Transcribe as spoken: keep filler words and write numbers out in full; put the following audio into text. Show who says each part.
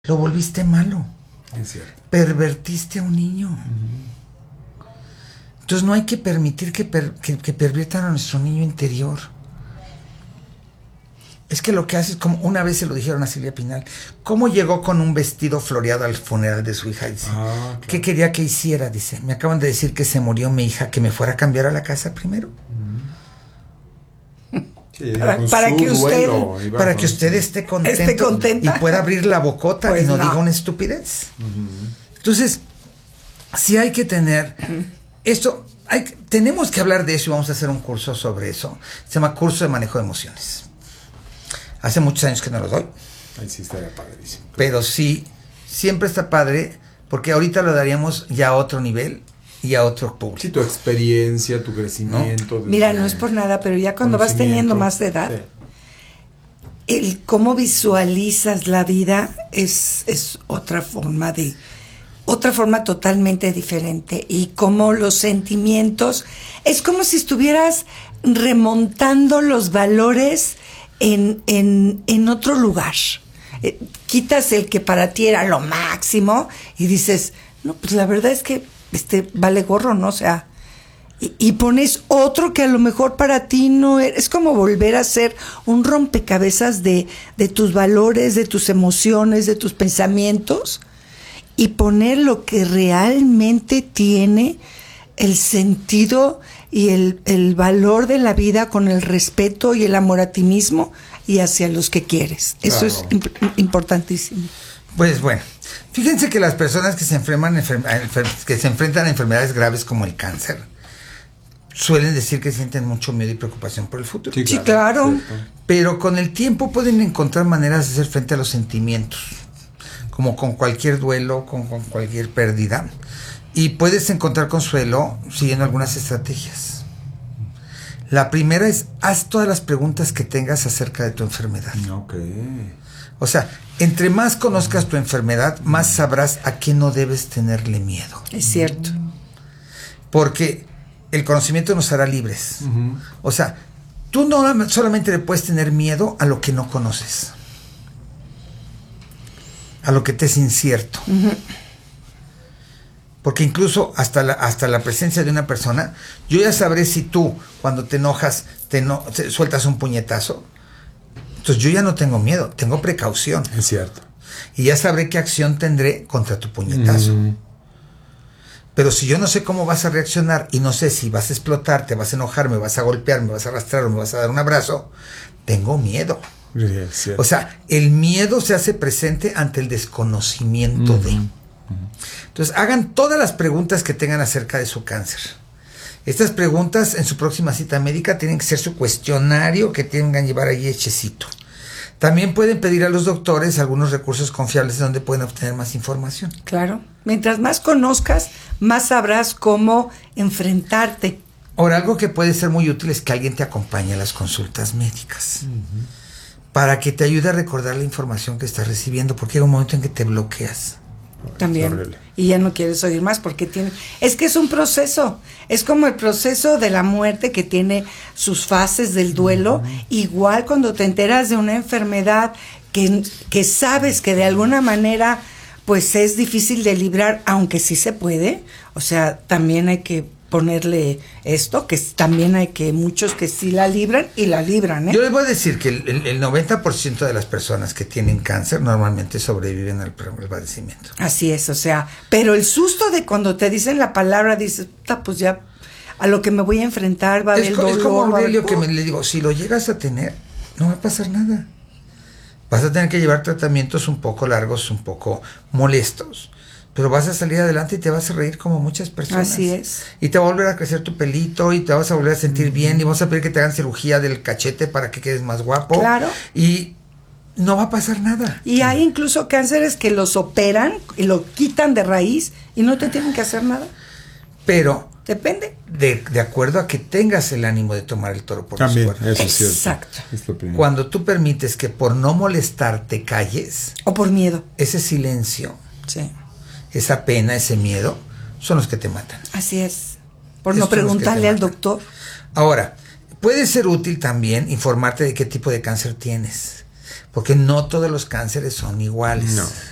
Speaker 1: lo volviste malo.
Speaker 2: Es cierto.
Speaker 1: Pervertiste a un niño. Uh-huh. Entonces no hay que permitir que, per, que, que perviertan a nuestro niño interior. Es que lo que hace es como, una vez se lo dijeron a Silvia Pinal, ¿cómo llegó con un vestido floreado al funeral de su hija? Dice, ah, claro. ¿Qué quería que hiciera? Dice, me acaban de decir que se murió mi hija, que me fuera a cambiar a la casa primero.
Speaker 2: Uh-huh. Sí,
Speaker 1: para, para que usted duelo, para que usted esté contento
Speaker 2: esté contenta
Speaker 1: y pueda abrir la bocota pues y no, no diga una estupidez. Uh-huh. Entonces, sí hay que tener uh-huh. esto, hay, tenemos que hablar de eso y vamos a hacer un curso sobre eso. Se llama Curso de Manejo de Emociones. Hace muchos años que no lo doy.
Speaker 2: Ahí sí estaría padrísimo.
Speaker 1: Pero sí, siempre está padre, porque ahorita lo daríamos ya a otro nivel y a otro público.
Speaker 2: Sí, tu experiencia, tu crecimiento.
Speaker 3: ¿No? Mira, no es por nada, pero ya cuando vas teniendo más de edad, sí. el cómo visualizas la vida es, es otra forma de, otra forma totalmente diferente. Y cómo los sentimientos, es como si estuvieras remontando los valores En, en, en otro lugar. Eh, quitas el que para ti era lo máximo y dices, no, pues la verdad es que este vale gorro, ¿no? O sea, y, y pones otro que a lo mejor para ti no es, es como volver a hacer un rompecabezas de, de tus valores, de tus emociones, de tus pensamientos y poner lo que realmente tiene el sentido y el, el valor de la vida con el respeto y el amor a ti mismo y hacia los que quieres. Claro. Eso es imp- importantísimo.
Speaker 1: Pues bueno, fíjense que las personas que se enfrentan, enfer- que se enfrentan a enfermedades graves como el cáncer suelen decir que sienten mucho miedo y preocupación por el futuro.
Speaker 3: Sí, claro.
Speaker 1: Sí, claro. Pero con el tiempo pueden encontrar maneras de hacer frente a los sentimientos, como con cualquier duelo, con, con cualquier pérdida. Y puedes encontrar consuelo siguiendo algunas estrategias. La primera es, haz todas las preguntas que tengas acerca de tu enfermedad.
Speaker 2: Okay.
Speaker 1: O sea, entre más conozcas tu enfermedad, más sabrás a qué no debes tenerle miedo.
Speaker 3: Es cierto.
Speaker 1: Porque el conocimiento nos hará libres.
Speaker 2: Uh-huh.
Speaker 1: O sea, tú no solamente le puedes tener miedo a lo que no conoces, a lo que te es incierto.
Speaker 3: Uh-huh.
Speaker 1: Porque incluso hasta la, hasta la presencia de una persona, yo ya sabré si tú, cuando te enojas, te, no, te sueltas un puñetazo. Entonces yo ya no tengo miedo, tengo precaución.
Speaker 2: Es cierto.
Speaker 1: Y ya sabré qué acción tendré contra tu puñetazo. Mm. Pero si yo no sé cómo vas a reaccionar y no sé si vas a explotar, te vas a enojar, me vas a golpear, me vas a arrastrar o me vas a dar un abrazo, tengo miedo.
Speaker 2: Yes, yes.
Speaker 1: O sea, el miedo se hace presente ante el desconocimiento mm. de... Entonces, hagan todas las preguntas que tengan acerca de su cáncer. Estas preguntas en su próxima cita médica tienen que ser su cuestionario que tengan que llevar ahí hechecito. También pueden pedir a los doctores algunos recursos confiables donde pueden obtener más información.
Speaker 3: Claro. Mientras más conozcas, más sabrás cómo enfrentarte.
Speaker 1: Ahora, algo que puede ser muy útil es que alguien te acompañe a las consultas médicas. Uh-huh. Para que te ayude a recordar la información que estás recibiendo, porque hay un momento en que te bloqueas.
Speaker 3: También. Y ya no quieres oír más porque tiene... Es que es un proceso. Es como el proceso de la muerte que tiene sus fases del duelo. Uh-huh. Igual cuando te enteras de una enfermedad que, que sabes que de alguna manera pues es difícil de librar, aunque sí se puede. O sea, también hay que ponerle esto, que también hay que muchos que sí la libran y la libran, ¿eh?
Speaker 1: Yo les voy a decir que el, el, el noventa por ciento de las personas que tienen cáncer normalmente sobreviven al, al padecimiento.
Speaker 3: Así es, o sea, pero el susto de cuando te dicen la palabra, dices, pues ya a lo que me voy a enfrentar va a haber dolor.
Speaker 1: Es como Aurelio que me, le digo, si lo llegas a tener, no va a pasar nada. Vas a tener que llevar tratamientos un poco largos, un poco molestos, pero vas a salir adelante y te vas a reír como muchas personas.
Speaker 3: Así es.
Speaker 1: Y te va a volver a crecer tu pelito y te vas a volver a sentir mm-hmm. bien y vas a pedir que te hagan cirugía del cachete para que quedes más guapo.
Speaker 3: Claro.
Speaker 1: Y no va a pasar nada.
Speaker 3: Y hay incluso cánceres que los operan y lo quitan de raíz y no te tienen que hacer nada.
Speaker 1: Pero...
Speaker 3: Depende.
Speaker 1: De, de acuerdo a que tengas el ánimo de tomar el toro por
Speaker 2: También,
Speaker 1: los cuernos.
Speaker 2: Eso es cierto.
Speaker 3: Exacto.
Speaker 2: Es lo primero.
Speaker 1: Cuando tú permites que por no molestar te calles.
Speaker 3: O por miedo.
Speaker 1: Ese silencio.
Speaker 3: Sí.
Speaker 1: Esa pena, ese miedo, son los que te matan.
Speaker 3: Así es. Por Esos no preguntarle al doctor.
Speaker 1: Ahora, puede ser útil también informarte de qué tipo de cáncer tienes. Porque no todos los cánceres son iguales.
Speaker 2: No.